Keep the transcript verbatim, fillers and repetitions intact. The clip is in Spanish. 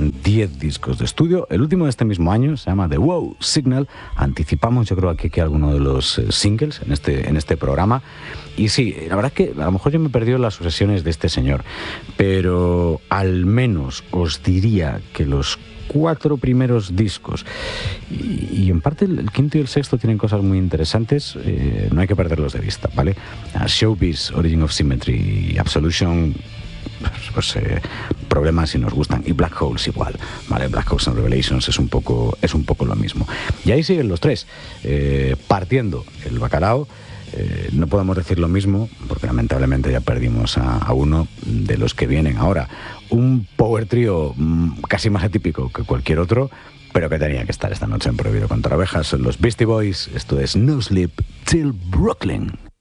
sacan diez discos de estudio. El último de este mismo año se llama The Wow Signal. Anticipamos, yo creo, aquí que alguno de los eh, singles en este, en este programa. Y sí, la verdad es que a lo mejor yo me he perdido las sucesiones de este señor, pero al menos os diría que los cuatro primeros discos y, y en parte el, el quinto y el sexto tienen cosas muy interesantes, eh, no hay que perderlos de vista, ¿vale? Uh, Showbiz, Origin of Symmetry y Absolution, pues, pues eh, problemas si nos gustan, y Black Holes igual, ¿vale? Black Holes and Revelations es un poco, es un poco lo mismo. Y ahí siguen los tres, eh, partiendo el bacalao. Eh, no podemos decir lo mismo, porque lamentablemente ya perdimos a, a uno de los que vienen ahora. Un power trio mmm, casi más atípico que cualquier otro, pero que tenía que estar esta noche en Prohibido Contra Ovejas. Son los Beastie Boys, esto es No Sleep Till Brooklyn.